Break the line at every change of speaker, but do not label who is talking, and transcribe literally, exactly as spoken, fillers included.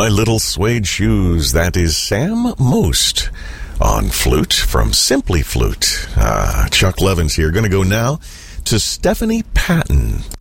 My Little Suede Shoes. That is Sam Most on flute from Simply Flute. Uh, Chuck Levins here. Going to go now to Stephanie Patton.